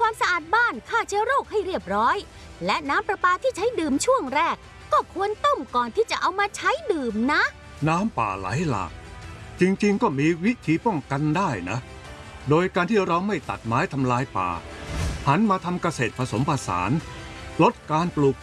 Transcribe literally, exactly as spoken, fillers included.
ความสะอาดบ้านฆ่าเชื้อโรคให้เรียบร้อยและน้ำประปาที่ใช้ดื่มช่วงแรกก็ควรต้มก่อนที่จะเอามาใช้ดื่มนะน้ำป่าไหลหลากจริงๆก็มีวิธีป้องกันได้นะโดยการที่เราไม่ตัดไม้ทำลายป่าหันมาทำเกษตรผสมผสานลดการปลูก